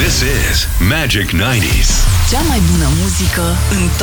This is Magic 90s. Cea mai bună muzică în